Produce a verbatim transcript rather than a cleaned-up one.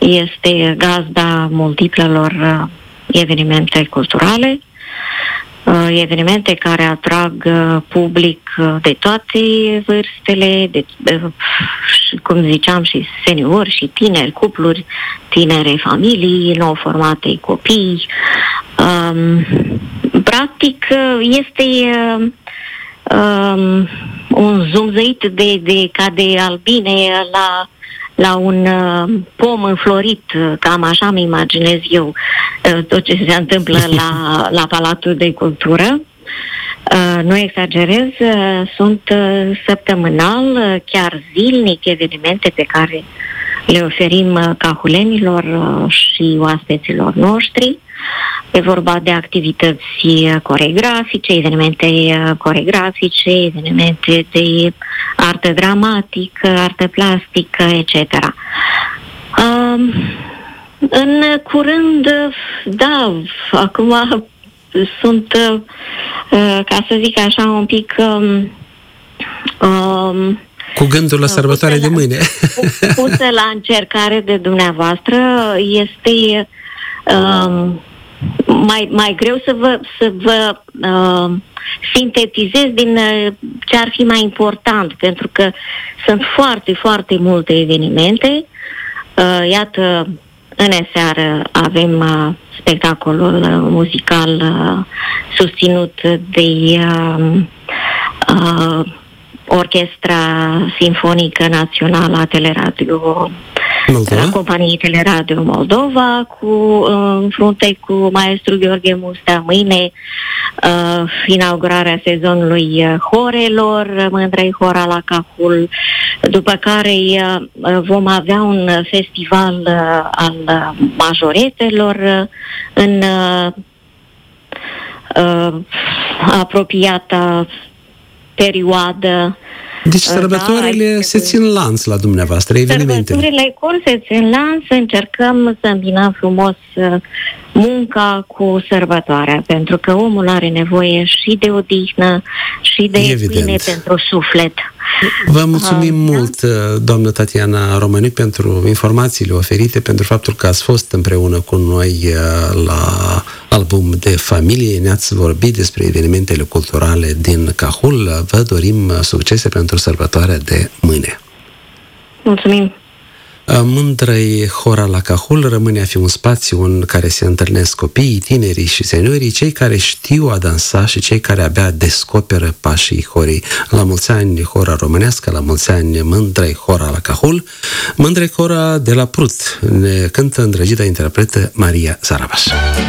este gazda multiplelor evenimente culturale, evenimente care atrag public de toate vârstele, de, cum ziceam, și seniori, și tineri, cupluri, tinere familii, nou formate copii. Um, practic, este um, un zumzăit de, de, ca de albine la la un uh, pom înflorit, cam așa îmi imaginez eu uh, tot ce se întâmplă la, la Palatul de Cultură. Uh, nu exagerez, uh, sunt uh, săptămânal, uh, chiar zilnic, evenimente pe care le oferim uh, cahulenilor uh, și oaspeților noștri. E vorba de activități coregrafice, evenimente coregrafice, evenimente de artă dramatică, artă plastică, et cetera. Um, în curând, da, acum sunt, uh, ca să zic așa, un pic... Um, um, cu gândul la sărbătoare de mâine. Pusă la încercare de dumneavoastră. Este... Um, Mai, mai greu să vă, să vă uh, sintetizez din uh, ce ar fi mai important, pentru că sunt foarte, foarte multe evenimente. Uh, iată, în seară avem uh, spectacolul uh, muzical uh, susținut de uh, uh, Orchestra Sinfonică Națională a Teleradio Moldova? La companiei Teleradio Moldova, cu, în frunte cu maestru Gheorghe Mustea. Mâine uh, inaugurarea sezonului horelor, Mândrei Hora la Cahul, după care uh, vom avea un festival uh, al majoretelor uh, în uh, uh, apropiata perioadă. Deci sărbătorile da, se țin lanț la dumneavoastră, evenimentele. Sărbătorile cur se țin lanț, încercăm să îmbinăm frumos munca cu sărbătoarea, pentru că omul are nevoie și de odihnă și de bine pentru suflet. Vă mulțumim uh, mult, doamnă Tatiana Romaniuc, pentru informațiile oferite, pentru faptul că ați fost împreună cu noi la Album de Familie, ne-ați vorbit despre evenimentele culturale din Cahul. Vă dorim succese pentru sărbătoarea de mâine. Mulțumim! Mândrei Hora la Cahul rămâne a fi un spațiu în care se întâlnesc copiii, tinerii și seniorii, cei care știu a dansa și cei care abia descoperă pașii horii. La mulți ani Hora românească, la mulți ani Mândrei Hora la Cahul. Mândrei Hora de la Prut ne cântă îndrăgita interpretă Maria Zarabaș.